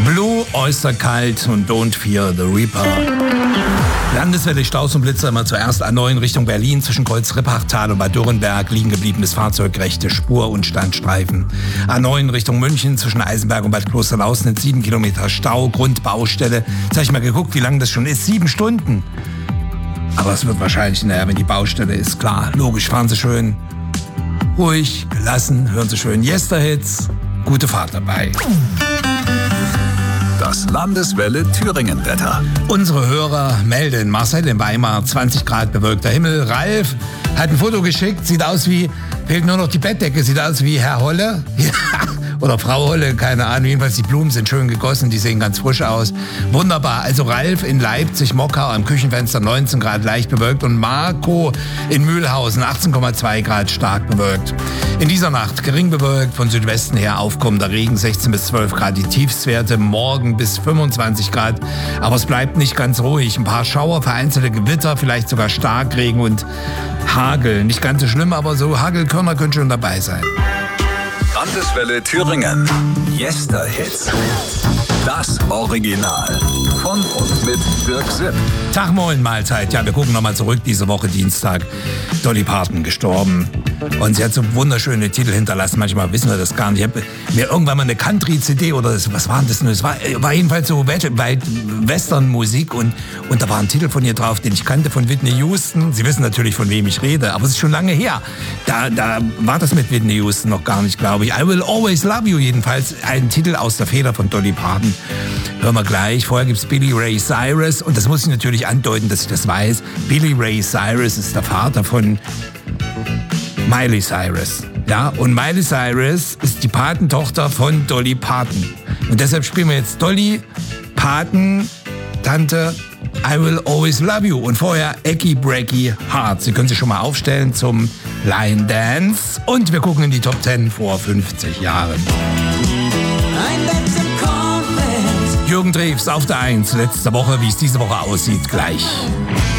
Blue Oyster Cult und Don't Fear the Reaper. Landeswelle, Staus und Blitzer immer zuerst A9 Richtung Berlin zwischen Kreuz-Rippachtal und Bad Dürrenberg liegen gebliebenes Fahrzeug, rechte Spur und Standstreifen. A9 Richtung München zwischen Eisenberg und Bad Klosterlausnitz 7 Kilometer Stau, Grundbaustelle. Jetzt habe ich mal geguckt, wie lange das schon ist. 7 Stunden. Aber es wird wahrscheinlich, wenn die Baustelle ist, klar, logisch, fahren Sie schön ruhig, gelassen, hören Sie schön Yesterhits, gute Fahrt dabei. Das Landeswelle Thüringen-Wetter. Unsere Hörer melden: Marcel in Weimar, 20 Grad bewölkter Himmel. Ralf hat ein Foto geschickt, sieht aus wie, fehlt nur noch die Bettdecke, sieht aus wie Herr Holle. Oder Frau Holle, keine Ahnung. Jedenfalls die Blumen sind schön gegossen, die sehen ganz frisch aus. Wunderbar. Also Ralf in Leipzig, Mockau am Küchenfenster 19 Grad leicht bewölkt und Marco in Mühlhausen 18,2 Grad stark bewölkt. In dieser Nacht gering bewölkt, von Südwesten her aufkommender Regen 16 bis 12 Grad die Tiefstwerte, morgen bis 25 Grad. Aber es bleibt nicht ganz ruhig. Ein paar Schauer, vereinzelte Gewitter, vielleicht sogar Starkregen und Hagel. Nicht ganz so schlimm, aber so Hagelkörner können schon dabei sein. Landeswelle Thüringen. Yesterhits. Das Original. Von und mit Dirk Sipp. Tag, moin, Mahlzeit. Ja, wir gucken nochmal zurück. Diese Woche Dienstag. Dolly Parton gestorben. Und sie hat so wunderschöne Titel hinterlassen. Manchmal wissen wir das gar nicht. Ich habe mir irgendwann mal eine Country-CD oder was war das? Es war jedenfalls so Western-Musik und da war ein Titel von ihr drauf, den ich kannte, von Whitney Houston. Sie wissen natürlich, von wem ich rede, aber es ist schon lange her. Da war das mit Whitney Houston noch gar nicht, glaube ich. I Will Always Love You jedenfalls. Ein Titel aus der Feder von Dolly Parton. Hören wir gleich. Vorher gibt's Billy Ray Cyrus und das muss ich natürlich andeuten, dass ich das weiß. Billy Ray Cyrus ist der Vater von Miley Cyrus. Ja, und Miley Cyrus ist die Patentochter von Dolly Parton. Und deshalb spielen wir jetzt Dolly Parton, Tante, I Will Always Love You. Und vorher Ecki Breaky Heart. Sie können sich schon mal aufstellen zum Line Dance. Und wir gucken in die Top 10 vor 50 Jahren. Jürgen Drews auf der 1. Letzte Woche, wie es diese Woche aussieht, gleich.